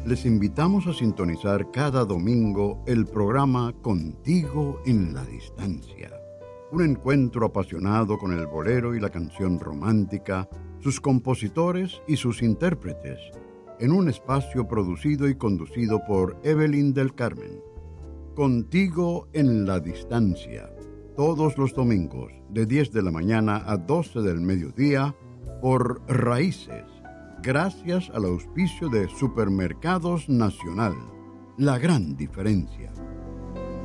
les invitamos a sintonizar cada domingo el programa Contigo en la Distancia. Un encuentro apasionado con el bolero y la canción romántica, sus compositores y sus intérpretes, en un espacio producido y conducido por Evelyn del Carmen. Contigo en la Distancia, todos los domingos de 10 de la mañana a 12 del mediodía por Raíces, gracias al auspicio de Supermercados Nacional, la gran diferencia.